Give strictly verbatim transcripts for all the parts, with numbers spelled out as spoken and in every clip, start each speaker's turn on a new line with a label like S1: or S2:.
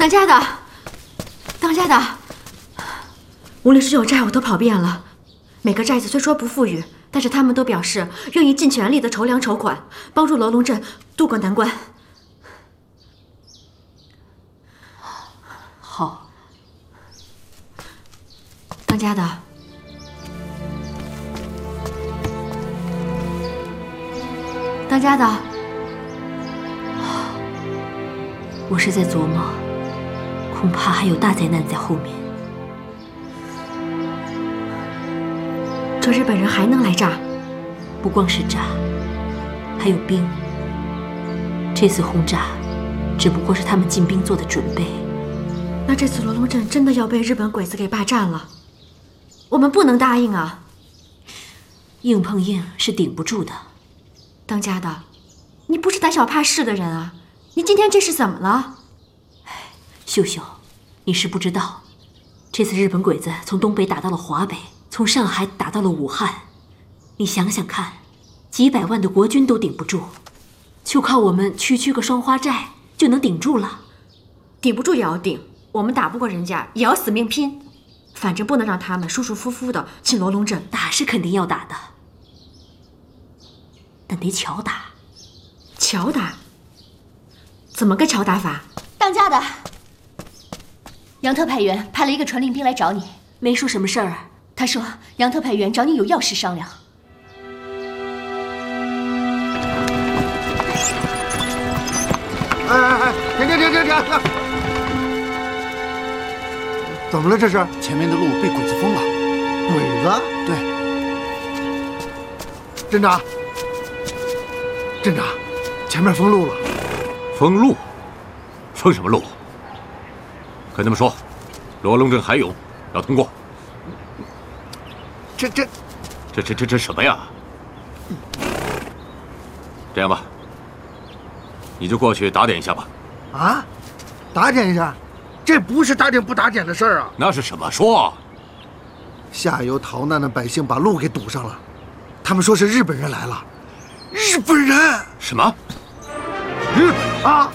S1: 当家的，当家的，无论是有寨，我都跑遍了。每个寨子虽说不富裕，但是他们都表示愿意尽全力的筹粮筹款，帮助罗龙镇渡过难关。
S2: 好，
S1: 当家的，当家的，
S2: 我是在琢磨，恐怕还有大灾难在后面。
S1: 这日本人还能来炸？
S2: 不光是炸，还有兵。这次轰炸只不过是他们进兵做的准备。
S1: 那这次罗龙镇真的要被日本鬼子给霸占了，我们不能答应啊！
S2: 硬碰硬是顶不住的。
S1: 当家的，你不是胆小怕事的人啊！你今天这是怎么了？
S2: 秀秀，你是不知道，这次日本鬼子从东北打到了华北，从上海打到了武汉。你想想看，几百万的国军都顶不住，就靠我们区区个双花寨就能顶住了？
S1: 顶不住也要顶，我们打不过人家也要死命拼，反正不能让他们舒舒服服的进罗龙镇。
S2: 打是肯定要打的，但得巧打。
S1: 巧打？怎么个巧打法？
S3: 当家的，杨特派员派了一个传令兵来找你，
S2: 没说什么事儿啊。
S3: 他说杨特派员找你有要事商量。
S4: 哎哎哎，停停停停停！怎么了？这是
S5: 前面的路被鬼子封了。
S4: 鬼子？
S5: 对。
S4: 镇长，镇长，前面封路了。
S6: 封路？封什么路？跟他们说，罗龙镇还有，要通过。
S4: 这这，
S6: 这这这这什么呀？这样吧，你就过去打点一下吧。
S4: 啊，打点一下？这不是打点不打点的事儿啊！
S6: 那是什么？说。
S4: 下游逃难的百姓把路给堵上了，他们说是日本人来了。日本人？
S6: 什么？日本
S4: 啊？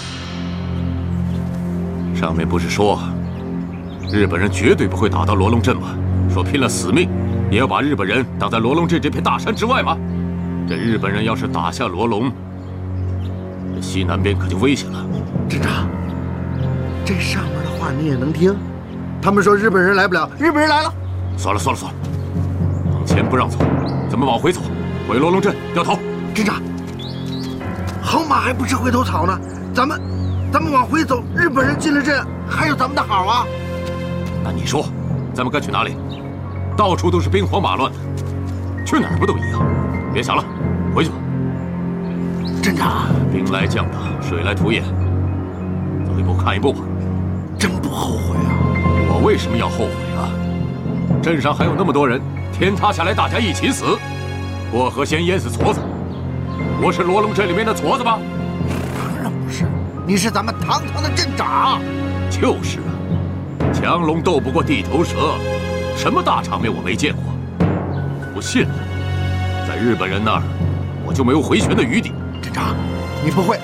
S6: 上面不是说，日本人绝对不会打到罗龙镇吗？说拼了死命也要把日本人挡在罗龙镇这片大山之外吗？这日本人要是打下罗龙，这西南边可就危险了。
S4: 镇长，这上面的话你也能听？他们说日本人来不了，日本人来了。
S6: 算了算了算了，往前不让走，咱们往回走，回罗龙镇掉头。
S4: 镇长，好马还不吃回头草呢，咱们咱们往回走，日本人进了镇，还有咱们的好啊。
S6: 那你说，咱们该去哪里？到处都是兵荒马乱的，去哪儿不都一样？别想了，回去吧。
S4: 镇长，
S6: 兵来将挡，水来土掩，走一步看一步吧。
S4: 真不后悔啊！
S6: 我为什么要后悔啊？镇上还有那么多人，天塌下来大家一起死，过河先淹死矬子。我是罗龙镇里面的矬子吗？
S4: 当然不是，你是咱们堂堂的镇长。
S6: 就是啊，强龙斗不过地头蛇，什么大场面我没见过。不信了，在日本人那儿，我就没有回旋的余地。
S4: 镇长，你不会，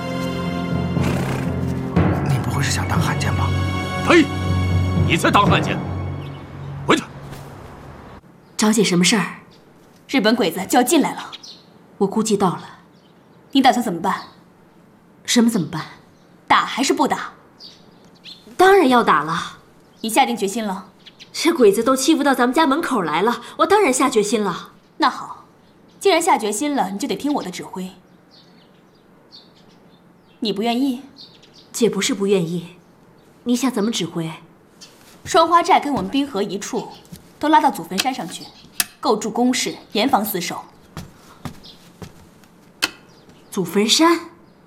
S4: 你不会是想当汉奸吧？
S6: 呸！你才当汉奸！回去。
S2: 张姐，什么事儿？
S3: 日本鬼子就要进来了，
S2: 我估计到了。
S3: 你打算怎么办？
S2: 什么怎么办？
S3: 打还是不打？
S2: 当然要打了。
S3: 你下定决心了？
S2: 这鬼子都欺负到咱们家门口来了，我当然下决心了。
S3: 那好，既然下决心了，你就得听我的指挥。你不愿意？
S2: 姐不是不愿意，你想怎么指挥？
S3: 双花寨跟我们兵合一处，都拉到祖坟山上去，构筑工事，严防死守。
S2: 祖坟山？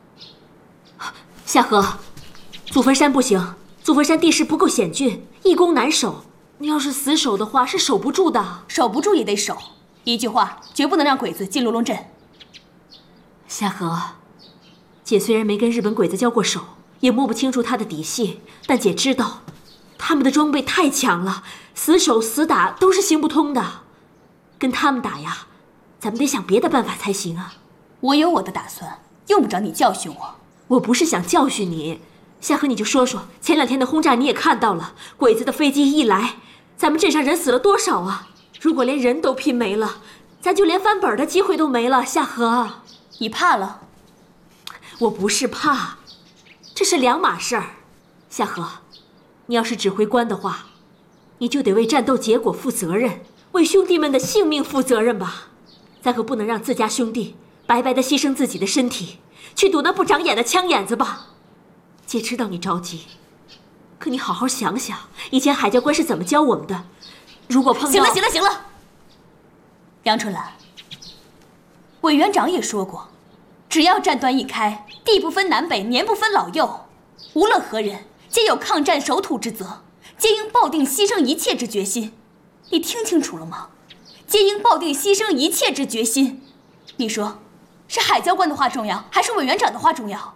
S2: 夏荷，祖坟山不行，祖坟山地势不够险峻，易攻难守。你要是死守的话，是守不住的。
S3: 守不住也得守。一句话，绝不能让鬼子进罗龙镇。
S2: 夏荷，姐虽然没跟日本鬼子交过手，也摸不清楚他的底细，但姐知道，他们的装备太强了，死守死打都是行不通的。跟他们打呀，咱们得想别的办法才行啊。
S3: 我有我的打算，用不着你教训我。
S2: 我不是想教训你， 夏荷，你就说说，前两天的轰炸你也看到了，鬼子的飞机一来，咱们镇上人死了多少啊？如果连人都拼没了，咱就连翻本的机会都没了。夏荷，
S3: 你怕了？
S2: 我不是怕，这是两码事儿。夏荷，你要是指挥官的话，你就得为战斗结果负责任，为兄弟们的性命负责任吧。咱可不能让自家兄弟白白的牺牲自己的身体，去赌那不长眼的枪眼子吧。姐知道你着急，可你好好想想，以前海教官是怎么教我们的。如果碰到……
S3: 行了，行了，行了。杨春兰，委员长也说过，只要战端一开，地不分南北，年不分老幼，无论何人，皆有抗战守土之责，皆应抱定牺牲一切之决心。你听清楚了吗？皆应抱定牺牲一切之决心。你说，是海教官的话重要，还是委员长的话重要？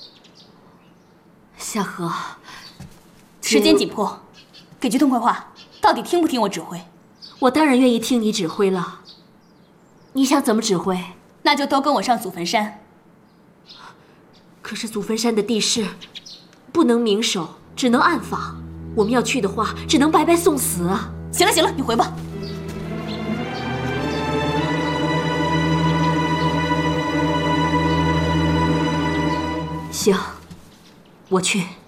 S2: 夏荷，
S3: 时间紧迫，给句痛快话，到底听不听我指挥？
S2: 我当然愿意听你指挥了。你想怎么指挥？
S3: 那就都跟我上祖坟山。
S2: 可是祖坟山的地势不能明守，只能暗访。我们要去的话，只能白白送死啊！
S3: 行了行了，你回吧。
S2: 行，我去。